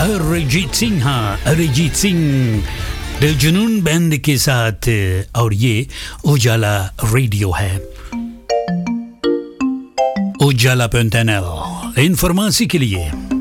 अरिजीत सिंह, हाँ अरिजीत सिंह दिल जुनून बैंड के साथ, और ये उजाला रेडियो है, Ujala.nl, informasi के लिए